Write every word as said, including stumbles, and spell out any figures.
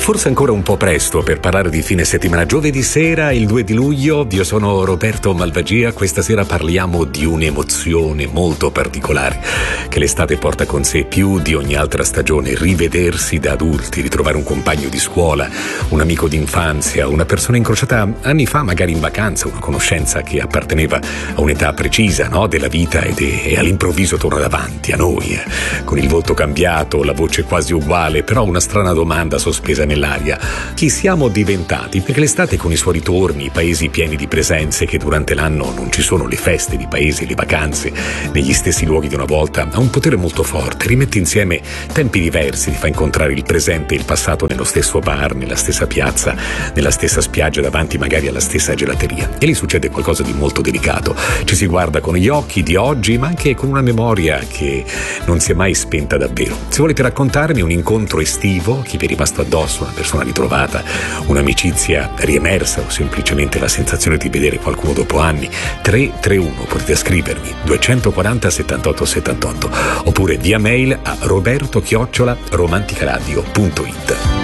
Forse ancora un po' presto per parlare di fine settimana. Giovedì sera, il due di luglio, io sono Roberto Malvagia. Questa sera parliamo di un'emozione molto particolare che l'estate porta con sé più di ogni altra stagione: rivedersi da adulti, ritrovare un compagno di scuola, un amico d'infanzia, una persona incrociata anni fa magari in vacanza, una conoscenza che apparteneva a un'età precisa, no, della vita ed è, e all'improvviso torna davanti a noi, eh, con il volto cambiato, la voce quasi uguale, però una strana domanda sospesa nell'aria: chi siamo diventati? Perché l'estate, con i suoi ritorni, i paesi pieni di presenze, che durante l'anno non ci sono, le feste di paesi, le vacanze negli stessi luoghi di una volta, ha un potere molto forte, rimette insieme tempi diversi, ti fa incontrare il presente e il passato nello stesso bar, nella stessa piazza, nella stessa spiaggia, davanti magari alla stessa gelateria. E lì succede qualcosa di molto delicato. Ci si guarda con gli occhi di oggi, ma anche con una memoria che non si è mai spenta davvero. Se volete raccontarmi un incontro estivo, chi vi è rimasto addosso, una persona ritrovata, un'amicizia riemersa o semplicemente la sensazione di vedere qualcuno dopo anni, tre tre uno, potete scrivermi duecentoquaranta settantotto settantotto oppure via mail a roberto chiocciola romanticaradio punto it.